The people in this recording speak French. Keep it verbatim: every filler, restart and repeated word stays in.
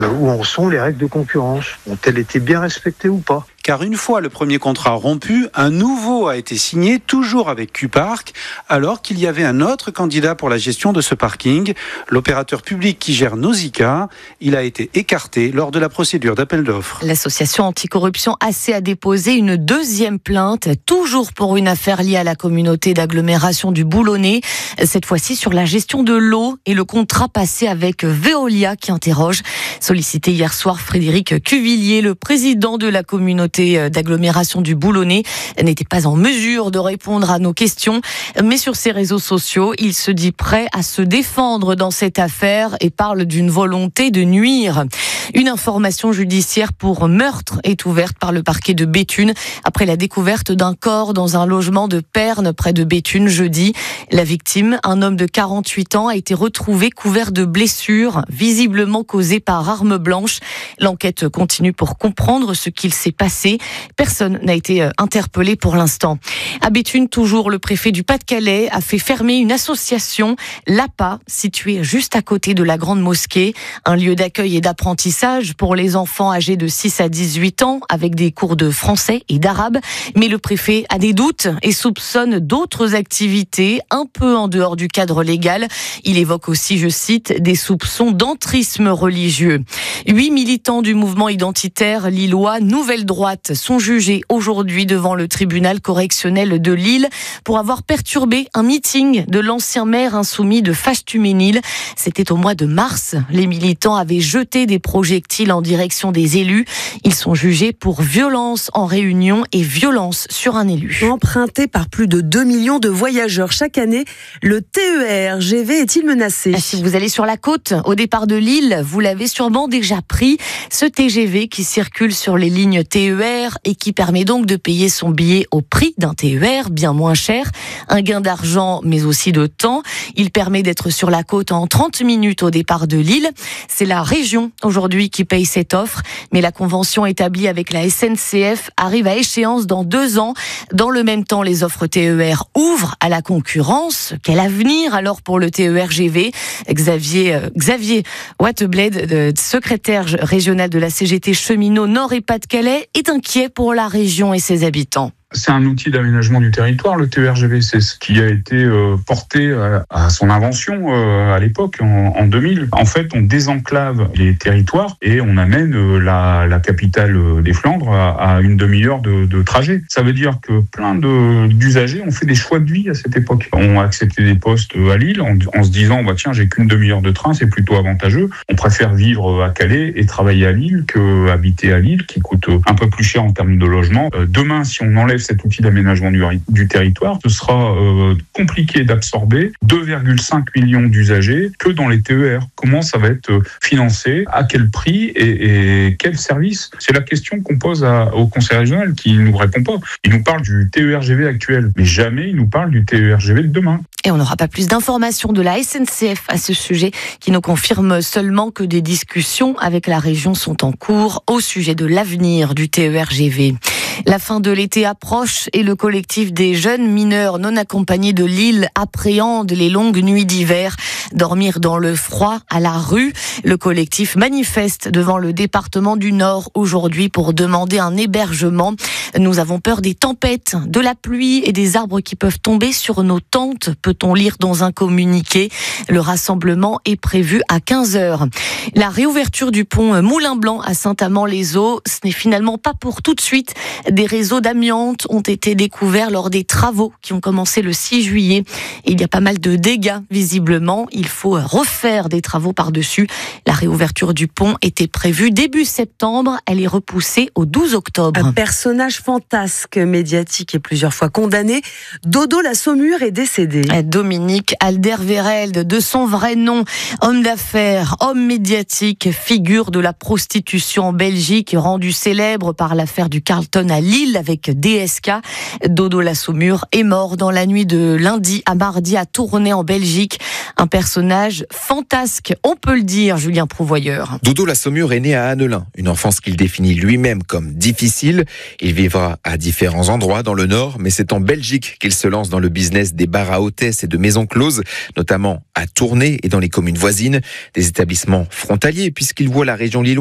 Où en sont les règles de concurrence? Ont-elles été bien respectées ou pas? Car une fois le premier contrat rompu, un nouveau a été signé, toujours avec Q-Park, alors qu'il y avait un autre candidat pour la gestion de ce parking, l'opérateur public qui gère Nausicaa. Il a été écarté lors de la procédure d'appel d'offres. L'association anticorruption A C a déposé une deuxième plainte, toujours pour une affaire liée à la communauté d'agglomération du Boulonnais, cette fois-ci sur la gestion de l'eau et le contrat passé avec Veolia qui interroge. Sollicité hier soir, Frédéric Cuvillier, le président de la communauté d'agglomération du Boulonnais, n'était pas en mesure de répondre à nos questions, mais sur ses réseaux sociaux, il se dit prêt à se défendre dans cette affaire et parle d'une volonté de nuire. Une information judiciaire pour meurtre est ouverte par le parquet de Béthune après la découverte d'un corps dans un logement de Pernes près de Béthune jeudi. La victime, un homme de quarante-huit ans, a été retrouvé couvert de blessures visiblement causées par arme blanche. L'enquête continue pour comprendre ce qu'il s'est passé. Personne n'a été interpellé pour l'instant. À Béthune, toujours, le préfet du Pas-de-Calais a fait fermer une association, l'A P A, située juste à côté de la Grande Mosquée, un lieu d'accueil et d'apprentissage pour les enfants âgés de six à dix-huit ans, avec des cours de français et d'arabe. Mais le préfet a des doutes et soupçonne d'autres activités un peu en dehors du cadre légal. Il évoque aussi, je cite, des soupçons d'entrisme religieux. Huit militants du mouvement identitaire lillois Nouvelle Droite sont jugés aujourd'hui devant le tribunal correctionnel de Lille pour avoir perturbé un meeting de l'ancien maire insoumis de Faches-Tuménil. C'était au mois de mars. Les militants avaient jeté des projectiles en direction des élus. Ils sont jugés pour violence en réunion et violence sur un élu. Emprunté par plus de deux millions de voyageurs chaque année, le T E R G V est-il menacé? Si vous allez sur la côte, au départ de Lille, vous l'avez sûrement déjà pris. Ce T G V qui circule sur les lignes T E R et qui permet donc de payer son billet au prix d'un T E R, bien moins cher. Un gain d'argent, mais aussi de temps. Il permet d'être sur la côte en trente minutes au départ de Lille. C'est la région aujourd'hui qui paye cette offre, mais la convention établie avec la S N C F arrive à échéance dans deux ans. Dans le même temps, les offres T E R ouvrent à la concurrence. Quel avenir alors pour le T E R G V? Xavier, euh, Xavier Wattebled, secrétaire régional de la C G T Cheminots Nord et Pas-de-Calais, est inquiet pour la région et ses habitants. C'est un outil d'aménagement du territoire, le T E R G V. C'est ce qui a été euh, porté à, à son invention euh, à l'époque, en, en deux mille. En fait, on désenclave les territoires et on amène euh, la, la capitale euh, des Flandres à, à une demi-heure de, de trajet. Ça veut dire que plein de, d'usagers ont fait des choix de vie à cette époque. On a accepté des postes à Lille en, en se disant bah, « tiens, j'ai qu'une demi-heure de train, c'est plutôt avantageux. On préfère vivre à Calais et travailler à Lille que habiter à Lille, qui coûte un peu plus cher en termes de logement. Euh, demain, si on enlève cet outil d'aménagement du, du territoire, ce sera euh, compliqué d'absorber deux virgule cinq millions d'usagers que dans les T E R. Comment ça va être financé? À quel prix? Et, et quel service? C'est la question qu'on pose à, au Conseil régional qui ne nous répond pas. Il nous parle du T E R G V actuel, mais jamais il nous parle du T E R G V de demain. Et on n'aura pas plus d'informations de la S N C F à ce sujet, qui nous confirme seulement que des discussions avec la région sont en cours au sujet de l'avenir du T E R G V. La fin de l'été approche et le collectif des jeunes mineurs non accompagnés de Lille appréhende les longues nuits d'hiver. Dormir dans le froid, à la rue. Le collectif manifeste devant le département du Nord aujourd'hui pour demander un hébergement. Nous avons peur des tempêtes, de la pluie et des arbres qui peuvent tomber sur nos tentes, peut-on lire dans un communiqué. Le rassemblement est prévu à quinze heures. La réouverture du pont Moulin-Blanc à Saint-Amand-les-Eaux, ce n'est finalement pas pour tout de suite. Des réseaux d'amiante ont été découverts lors des travaux qui ont commencé le six juillet. Et il y a pas mal de dégâts, visiblement. Il faut refaire des travaux par-dessus. La réouverture du pont était prévue début septembre. Elle est repoussée au douze octobre. Un personnage fantasque, médiatique et plusieurs fois condamné, Dodo la Saumure est décédé. Dominique Alderweireld, de son vrai nom, homme d'affaires, homme médiatique, figure de la prostitution en Belgique, rendu célèbre par l'affaire du Carlton à Lille avec D S K. Dodo la Saumure est mort dans la nuit de lundi à mardi à Tournai en Belgique. Un personnage fantasque, on peut le dire, Julien Prouvoyeur. Dodo la Saumure est né à Annelin, une enfance qu'il définit lui-même comme difficile. Il vivra à différents endroits dans le Nord, mais c'est en Belgique qu'il se lance dans le business des bars à hôtesses et de maisons closes, notamment à Tournai et dans les communes voisines, des établissements frontaliers puisqu'il voit la région lilloise